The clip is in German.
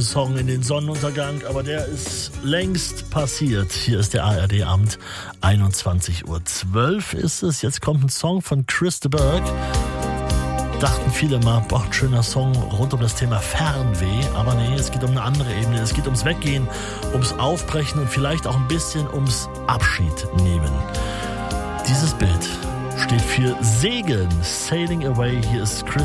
Song in den Sonnenuntergang, aber der ist längst passiert. Hier ist der ARD-Abend, 21:12 Uhr ist es. Jetzt kommt ein Song von Chris de Burgh. Dachten viele mal, boah, schöner Song rund um das Thema Fernweh. Aber nee, es geht um eine andere Ebene. Es geht ums Weggehen, ums Aufbrechen und vielleicht auch ein bisschen ums Abschied nehmen. Dieses Bild steht für Segeln, Sailing Away. Hier ist Chris